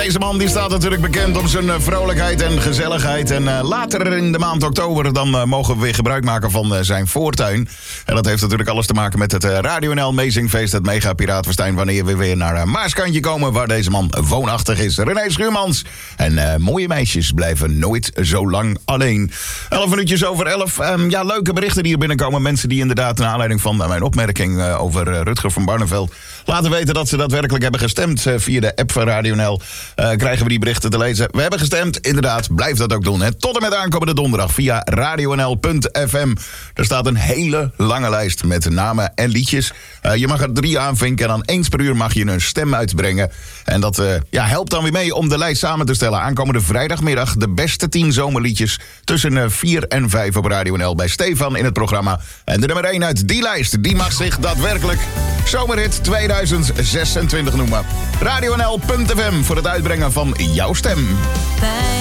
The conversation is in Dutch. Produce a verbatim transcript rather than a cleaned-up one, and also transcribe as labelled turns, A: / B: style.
A: Deze man die staat natuurlijk bekend om zijn uh, vrolijkheid en gezelligheid. En uh, later in de maand oktober dan uh, mogen we weer gebruik maken van uh, zijn voortuin. En dat heeft natuurlijk alles te maken met het uh, Radio N L Amazingfeest, het Mega Piratenfestijn. Wanneer we weer naar uh, Maaskantje komen, waar deze man woonachtig is. René Schuurmans. En uh, mooie meisjes blijven nooit zo lang alleen. Elf minuutjes over elf. Um, ja, leuke berichten die hier binnenkomen. Mensen die inderdaad naar aanleiding van uh, mijn opmerking uh, over uh, Rutger van Barneveld laten weten dat ze daadwerkelijk hebben gestemd uh, via de app van Radio N L. Uh, krijgen we die berichten te lezen. We hebben gestemd, inderdaad. Blijf dat ook doen. Hè. Tot en met aankomende donderdag via radio n l punt f m. Er staat een hele lange lijst met namen en liedjes. Uh, je mag er drie aanvinken en dan eens per uur mag je een stem uitbrengen. En dat uh, ja, helpt dan weer mee om de lijst samen te stellen. Aankomende vrijdagmiddag de beste tien zomerliedjes tussen uh, vier en vijf op Radio N L bij Stefan in het programma. En de nummer één uit die lijst, die mag zich daadwerkelijk Zomerhit tweeduizend zesentwintig noemen. radio n l punt f m voor het uitbrengen van jouw stem.